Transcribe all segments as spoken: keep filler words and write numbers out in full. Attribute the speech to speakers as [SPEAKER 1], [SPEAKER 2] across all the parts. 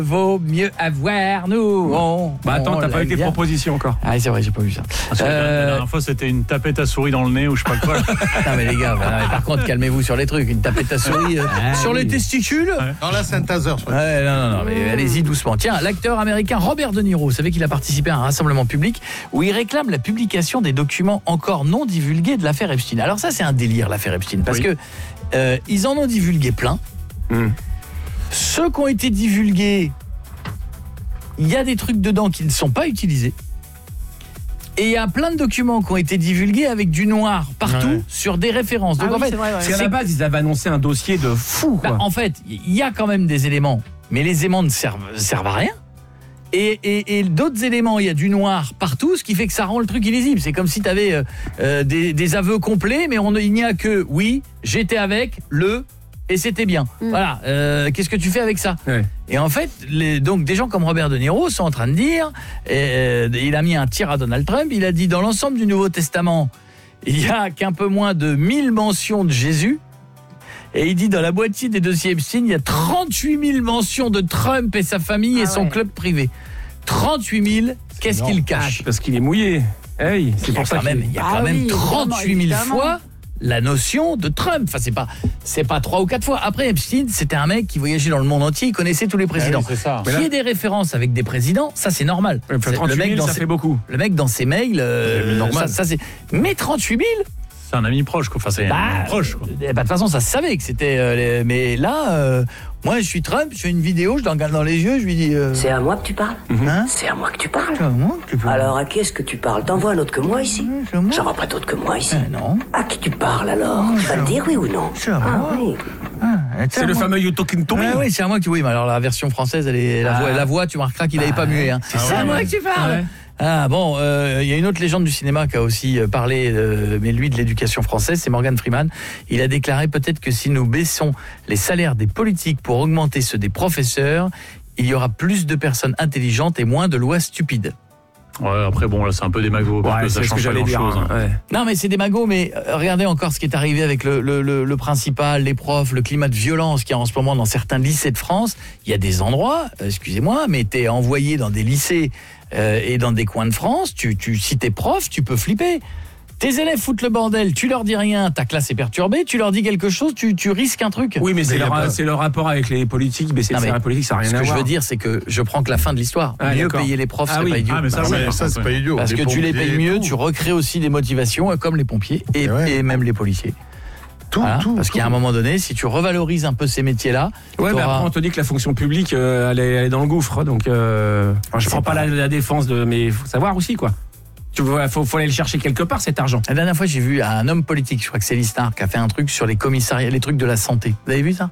[SPEAKER 1] Vaut mieux avoir, nous. On,
[SPEAKER 2] bah attends,
[SPEAKER 1] on
[SPEAKER 2] t'as pas eu tes
[SPEAKER 1] bien.
[SPEAKER 2] propositions encore.
[SPEAKER 1] Ah, c'est vrai, j'ai pas vu ça.
[SPEAKER 3] Parce que euh... la dernière fois, c'était une tapette à souris dans le nez ou je sais pas quoi.
[SPEAKER 1] Non, mais les gars, bah, non, mais par contre, calmez-vous sur les trucs. Une tapette à souris euh,
[SPEAKER 2] ah,
[SPEAKER 1] sur
[SPEAKER 2] oui.
[SPEAKER 1] les testicules.
[SPEAKER 3] Ouais.
[SPEAKER 4] Dans la Saint-Azer.
[SPEAKER 1] Ouais, non, non, non, mais allez-y doucement. Tiens, l'acteur américain Robert De Niro, vous savez qu'il a participé à un rassemblement public où il réclame la publication des documents encore non divulgués de l'affaire Epstein. Alors ça, c'est un délire, l'affaire Epstein, parce oui. que euh, ils en ont divulgué plein. Mmh. Ceux qui ont été divulgués, il y a des trucs dedans qui ne sont pas utilisés. Et il y a plein de documents qui ont été divulgués avec du noir partout ouais. sur des références. Donc
[SPEAKER 2] ah
[SPEAKER 1] en
[SPEAKER 2] oui,
[SPEAKER 1] fait,
[SPEAKER 2] c'est vrai, ouais. c'est à la base, ils avaient annoncé un dossier de fou. Quoi.
[SPEAKER 1] Bah, en fait, il y a quand même des éléments, mais les éléments ne servent, servent à rien. Et, et, et d'autres éléments, il y a du noir partout, ce qui fait que ça rend le truc illisible. C'est comme si tu avais euh, euh, des, des aveux complets, mais on, il n'y a que oui, j'étais avec le... et c'était bien. Mmh. Voilà. Euh, qu'est-ce que tu fais avec ça ? Ouais. Et en fait, les, donc des gens comme Robert De Niro sont en train de dire, euh, il a mis un tir à Donald Trump, il a dit dans l'ensemble du Nouveau Testament, il y a qu'un peu moins de mille mentions de Jésus. Et il dit dans la moitié des dossiers Epstein, il y a trente-huit mille mentions de Trump et sa famille ah et son ouais. club privé. trente-huit mille, qu'est-ce qu'il cache ?
[SPEAKER 2] ah, Parce qu'il est mouillé. Hey, c'est pour ça
[SPEAKER 1] quand même, il y a ah quand oui, même trente-huit mille fois la notion de Trump. Enfin, c'est pas, c'est pas trois ou quatre fois. Après, Epstein, c'était un mec qui voyageait dans le monde entier, il connaissait tous les présidents.
[SPEAKER 3] Ah oui, c'est ça.
[SPEAKER 1] Qu'il y ait des références avec des présidents, ça c'est normal.
[SPEAKER 2] Ouais, trente-huit mille,
[SPEAKER 1] le mec dans
[SPEAKER 2] ça
[SPEAKER 1] ses,
[SPEAKER 2] fait beaucoup.
[SPEAKER 1] Le mec dans ses mails, euh,
[SPEAKER 3] normal.
[SPEAKER 1] Ça, ça c'est. Mais trente-huit mille.
[SPEAKER 3] C'est un ami proche, quoi. Enfin, c'est
[SPEAKER 1] bah,
[SPEAKER 3] un ami proche, quoi.
[SPEAKER 1] Bah, de toute façon, ça se savait que c'était. Euh, les... Mais là, euh, moi, je suis Trump, je fais une vidéo, je le regarde dans les yeux, je lui dis. Euh...
[SPEAKER 5] C'est à moi que tu parles.
[SPEAKER 1] Hein?
[SPEAKER 5] C'est à moi que tu parles.
[SPEAKER 1] C'est à moi que tu parles.
[SPEAKER 5] Alors, à qui est-ce que tu parles ? T'en vois un autre que moi ici ?
[SPEAKER 1] Oui,
[SPEAKER 5] j'en vois pas d'autre que moi ici.
[SPEAKER 1] Euh, non.
[SPEAKER 5] À qui tu parles alors ? Tu vas le dire oui ou non ?
[SPEAKER 1] C'est à moi.
[SPEAKER 5] Ah, oui.
[SPEAKER 1] Ah,
[SPEAKER 2] c'est le moi. fameux You Talking To Me.
[SPEAKER 1] Ah, oui, c'est à moi que tu. Oui, mais alors la version française, elle est la, ah. voix, la voix, tu remarqueras qu'il n'avait ah, pas mué. Hein. C'est, c'est à moi que tu parles. Ouais. Ah bon, il euh, y a une autre légende du cinéma qui a aussi parlé, euh, mais lui de l'éducation française, c'est Morgan Freeman. Il a déclaré peut-être que si nous baissons les salaires des politiques pour augmenter ceux des professeurs, il y aura plus de personnes intelligentes et moins de lois stupides.
[SPEAKER 3] Ouais, après bon là c'est un peu des magots parce
[SPEAKER 2] ouais,
[SPEAKER 3] que ça
[SPEAKER 2] c'est
[SPEAKER 3] change
[SPEAKER 2] ce que
[SPEAKER 3] pas
[SPEAKER 2] j'allais
[SPEAKER 3] grand-chose.
[SPEAKER 2] dire. Hein. Ouais.
[SPEAKER 1] Non mais c'est des magots, mais euh, regardez encore ce qui est arrivé avec le, le, le, le principal, les profs, le climat de violence qu'il y a en ce moment dans certains lycées de France. Il y a des endroits, euh, excusez-moi, mais t'es envoyé dans des lycées euh, et dans des coins de France, tu, tu, si t'es prof, tu peux flipper. Tes élèves foutent le bordel, tu leur dis rien, ta classe est perturbée, tu leur dis quelque chose, tu, tu risques un truc.
[SPEAKER 2] Oui, mais, mais c'est, leur,
[SPEAKER 4] pas...
[SPEAKER 2] c'est leur rapport avec les politiques, baisser le salaire politique, ça n'a rien à voir.
[SPEAKER 1] Ce que je veux dire, c'est que je prends que la fin de l'histoire.
[SPEAKER 2] Ah,
[SPEAKER 1] mieux
[SPEAKER 2] d'accord.
[SPEAKER 1] payer les profs,
[SPEAKER 2] ah,
[SPEAKER 1] c'est
[SPEAKER 2] oui.
[SPEAKER 1] pas idiot.
[SPEAKER 3] Ah, mais ça,
[SPEAKER 4] ah,
[SPEAKER 3] ouais,
[SPEAKER 4] ça c'est pas idiot.
[SPEAKER 1] Parce
[SPEAKER 4] les
[SPEAKER 1] que tu les payes mieux, tu recrées aussi des motivations, comme les pompiers et, et, ouais. et même les policiers.
[SPEAKER 4] Tout,
[SPEAKER 1] voilà,
[SPEAKER 4] tout,
[SPEAKER 1] parce
[SPEAKER 4] tout.
[SPEAKER 1] qu'à un moment donné, si tu revalorises un peu ces métiers-là,
[SPEAKER 2] ouais, mais après on te dit que la fonction publique, euh, elle, est, elle est dans le gouffre, donc euh, enfin, je prends pas, pas la, la défense de, mais il faut savoir aussi quoi. Tu vois, faut, faut aller le chercher quelque part cet argent.
[SPEAKER 1] La dernière fois, j'ai vu un homme politique, je crois que c'est Lisnard, qui a fait un truc sur les commissariats, les trucs de la santé. Vous avez vu ça ?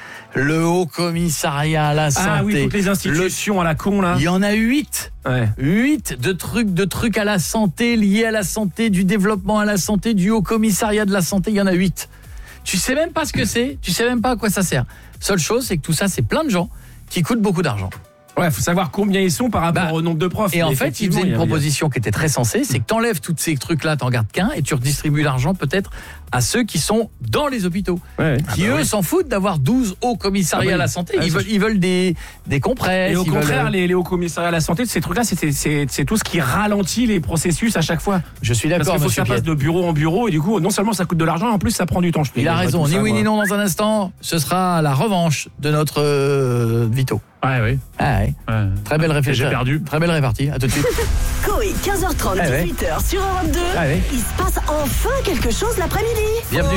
[SPEAKER 1] Le haut commissariat à la santé.
[SPEAKER 2] Ah oui, toutes les institutions le... à la con là.
[SPEAKER 1] Il y en a huit.
[SPEAKER 2] Ouais.
[SPEAKER 1] Huit de trucs, de trucs à la santé, liés à la santé, du développement à la santé, du haut commissariat de la santé. Il y en a huit. Tu sais même pas ce que c'est, tu sais même pas à quoi ça sert. Seule chose, c'est que tout ça, c'est plein de gens qui coûtent beaucoup d'argent.
[SPEAKER 2] Ouais, faut savoir combien ils sont par rapport bah, au nombre de profs.
[SPEAKER 1] Et en fait, il faisait une proposition qui était très sensée, c'est que t'enlèves tous ces trucs-là, t'en gardes qu'un, et tu redistribues l'argent peut-être à ceux qui sont dans les hôpitaux, ouais. qui ah bah eux oui. s'en foutent d'avoir douze hauts commissariats ah bah oui. à la santé. Ils, ah, veulent, ils veulent des, des compresses.
[SPEAKER 2] Et au contraire,
[SPEAKER 1] veulent...
[SPEAKER 2] les, les hauts commissariats à la santé, ces trucs-là, c'est, c'est, c'est tout ce qui ralentit les processus à chaque fois.
[SPEAKER 1] Je suis d'accord.
[SPEAKER 2] Parce qu'il faut que ça passe de bureau en bureau, et du coup, non seulement ça coûte de l'argent, en plus ça prend du temps. Je
[SPEAKER 1] Il a raison. Ni oui ni non dans un instant. Ce sera la revanche de notre euh, Vito.
[SPEAKER 3] Ouais, oui.
[SPEAKER 1] Ah, ouais. Ouais. Très belle réflexion.
[SPEAKER 3] J'ai perdu.
[SPEAKER 1] Très belle répartie. À tout de suite.
[SPEAKER 6] Coé, quinze heures trente, dix-huit heures sur Europe deux.
[SPEAKER 1] Ah, ouais.
[SPEAKER 6] Il se passe enfin quelque chose l'après-midi.
[SPEAKER 1] Bienvenue.